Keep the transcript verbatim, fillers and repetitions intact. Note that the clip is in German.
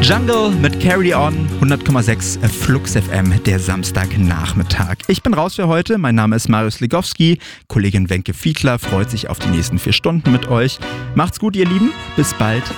Jungle mit Carry On, hundert Komma sechs Flux F M, der Samstagnachmittag. Ich bin raus für heute, mein Name ist Marius Legowski, Kollegin Wenke Fiedler freut sich auf die nächsten vier Stunden mit euch. Macht's gut, ihr Lieben, bis bald.